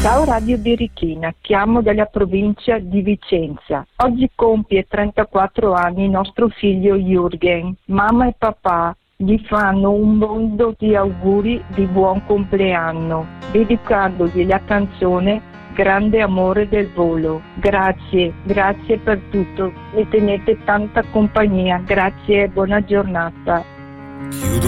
Ciao Radio Birichina, chiamo dalla provincia di Vicenza. Oggi compie 34 anni nostro figlio Jürgen. Mamma e papà gli fanno un mondo di auguri di buon compleanno, dedicandogli la canzone Grande amore del volo. Grazie per tutto, mi tenete tanta compagnia, grazie e buona giornata.